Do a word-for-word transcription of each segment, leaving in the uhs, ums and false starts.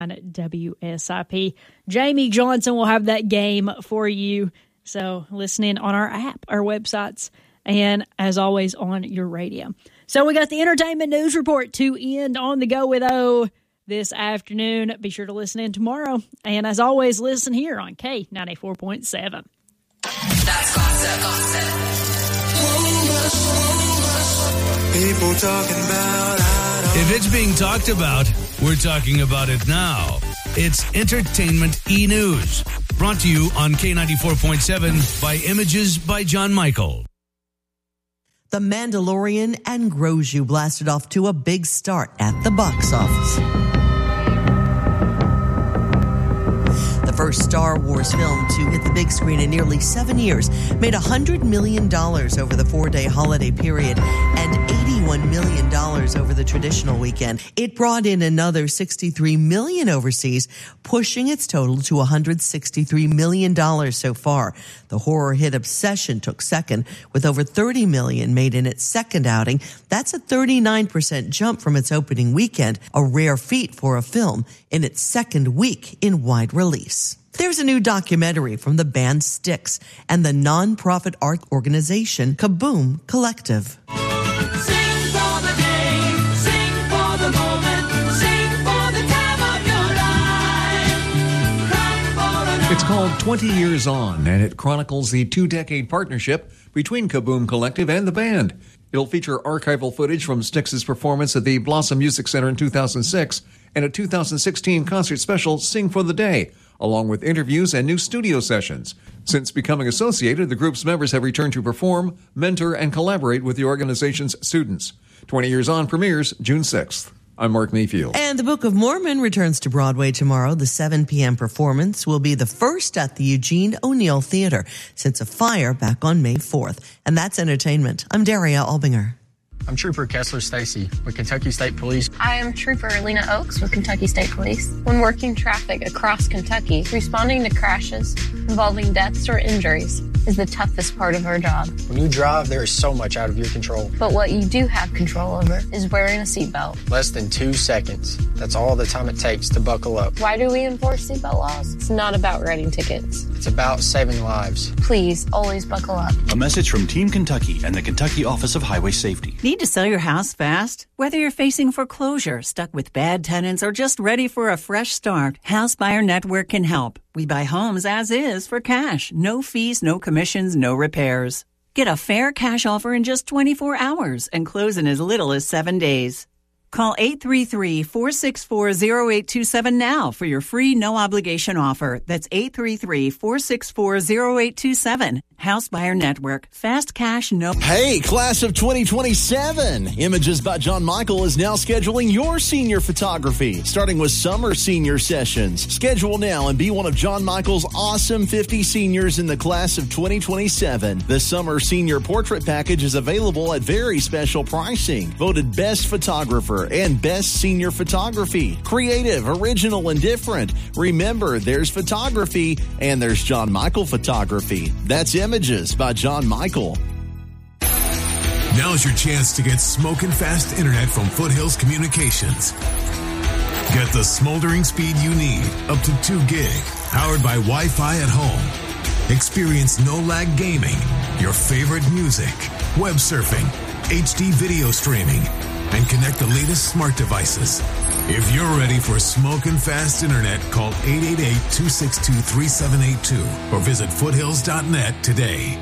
W S I P. Jamie Johnson will have that game for you. So listen in on our app, our websites, and as always on your radio. So we got the entertainment news report to end on the Go With O this afternoon. Be sure to listen in tomorrow. And as always, listen here on K ninety-four point seven. That's gossip, gossip. People talking about. If it's being talked about, we're talking about it now. It's Entertainment E-News, brought to you on K ninety-four point seven by Images by John Michael. The Mandalorian and Grogu blasted off to a big start at the box office. The first Star Wars film to hit the big screen in nearly seven years made one hundred million dollars over the four-day holiday period and eighty-one million dollars over the traditional weekend. It brought in another sixty-three million dollars overseas, pushing its total to one hundred sixty-three million dollars so far. The horror hit Obsession took second, with over thirty million dollars made in its second outing. That's a thirty-nine percent jump from its opening weekend, a rare feat for a film in its second week in wide release. There's a new documentary from the band Styx and the non-profit art organization Kaboom Collective. Sing for the day, sing for the moment, sing for the time of your life. Come for an It's called twenty years on, and it chronicles the two-decade partnership between Kaboom Collective and the band. It'll feature archival footage from Styx's performance at the Blossom Music Center in two thousand six and a two thousand sixteen concert special, Sing for the Day, along with interviews and new studio sessions. Since becoming associated, the group's members have returned to perform, mentor, and collaborate with the organization's students. twenty years on premieres June sixth. I'm Mark Mayfield. And the Book of Mormon returns to Broadway tomorrow. The seven p.m. performance will be the first at the Eugene O'Neill Theater since a fire back on May fourth. And that's entertainment. I'm Daria Albinger. I'm Trooper Kessler Stacy with Kentucky State Police. I am Trooper Lena Oakes with Kentucky State Police. When working traffic across Kentucky, responding to crashes involving deaths or injuries is the toughest part of our job. When you drive, there is so much out of your control. But what you do have control over is wearing a seatbelt. Less than two seconds. That's all the time it takes to buckle up. Why do we enforce seatbelt laws? It's not about writing tickets. It's about saving lives. Please, always buckle up. A message from Team Kentucky and the Kentucky Office of Highway Safety. Need to sell your house fast? Whether you're facing foreclosure, stuck with bad tenants, or just ready for a fresh start, House Buyer Network can help. We buy homes as is for cash. No fees, no commissions, no repairs. Get a fair cash offer in just twenty-four hours and close in as little as seven days. Call eight three three, four six four, zero eight two seven now for your free no-obligation offer. That's eight three three, four six four, zero eight two seven. House Buyer Network. Fast cash, no... Hey, class of twenty twenty-seven. Images by John Michael is now scheduling your senior photography, starting with summer senior sessions. Schedule now and be one of John Michael's awesome fifty seniors in the class of twenty twenty-seven. The summer senior portrait package is available at very special pricing. Voted best photographer and best senior photography. Creative, original, and different. Remember, there's photography and there's John Michael photography. That's Images by John Michael. Now's your chance to get smoking fast internet from Foothills Communications. Get the smoldering speed you need, up to two gig, powered by Wi-Fi at home. Experience no-lag gaming, your favorite music, web surfing, H D video streaming, and connect the latest smart devices. If you're ready for smoking fast internet, call eight eight eight, two six two, three seven eight two or visit foothills dot net today.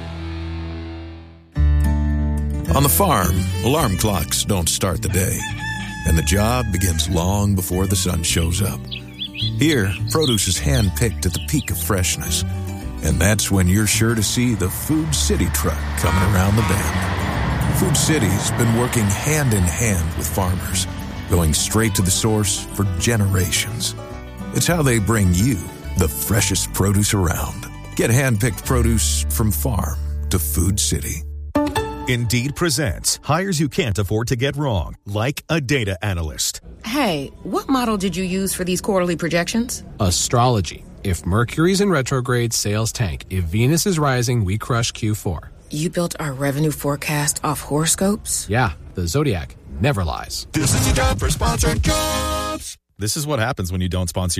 On the farm, alarm clocks don't start the day, and the job begins long before the sun shows up. Here, produce is hand-picked at the peak of freshness, and that's when you're sure to see the Food City truck coming around the bend. Food City's been working hand-in-hand with farmers, going straight to the source for generations. It's how they bring you the freshest produce around. Get hand-picked produce from farm to Food City. Indeed presents hires you can't afford to get wrong, like a data analyst. Hey, what model did you use for these quarterly projections? Astrology. If Mercury's in retrograde, sales tank. If Venus is rising, we crush Q four. You built our revenue forecast off horoscopes? Yeah, the Zodiac never lies. This is your job for Sponsored Jobs. This is what happens when you don't sponsor